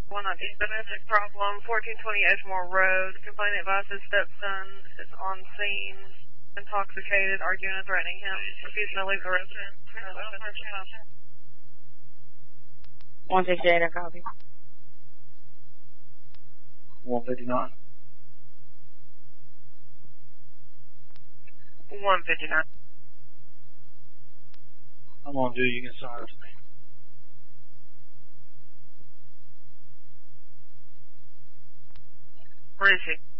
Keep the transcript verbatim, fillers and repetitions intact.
one nineteen, domestic problem, fourteen twenty Edgemore Road. Complainant advises stepson is on scene, intoxicated, arguing and threatening him, refusing to leave the residence. one sixty-eight, I copy. one fifty-nine. one fifty-nine. I'm on due, you can sign it to me. Where is he?